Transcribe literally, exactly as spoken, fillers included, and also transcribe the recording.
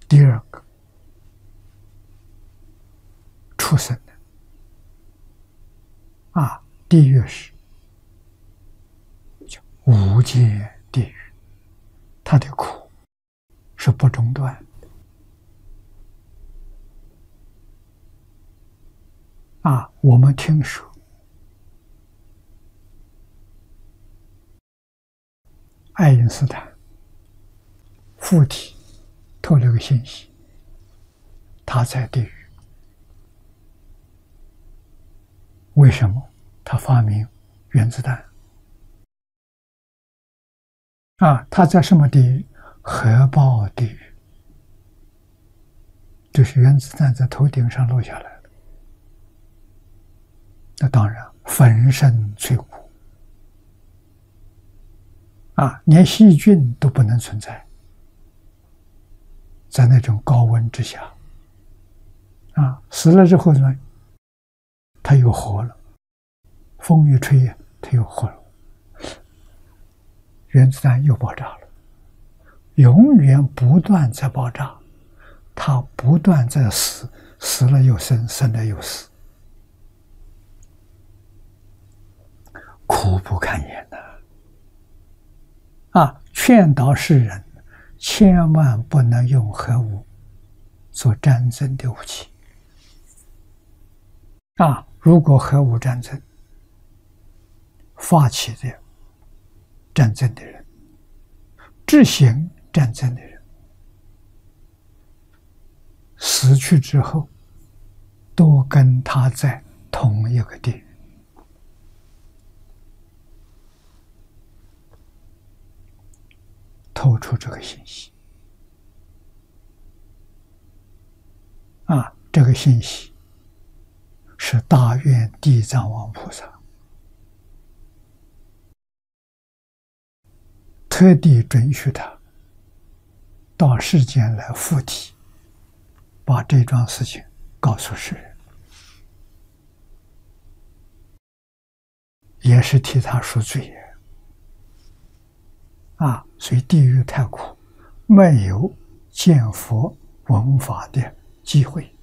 第二个畜生的啊，地狱是叫无间地狱，它的苦是不中断的啊。我们听说爱因斯坦附体透了个信息，他在地狱。为什么？他发明原子弹啊！他在什么地狱？核爆地狱，就是原子弹在头顶上落下来了。那当然粉身碎骨啊，连细菌都不能存在，在那种高温之下啊，死了之后呢，它又活了，风一吹它又活了，原子弹又爆炸了，永远不断在爆炸，它不断在死，死了又生，生了又死，苦不堪言呐！啊，劝导世人千万不能用核武做战争的武器啊！如果核武战争发起的战争的人，执行战争的人，死去之后都跟他在同一个地狱。透出这个信息啊，这个信息是大愿地藏王菩萨特地准许他到世间来附体，把这桩事情告诉世人，也是替他赎罪也啊！所以地狱太苦，没有见佛闻法的机会。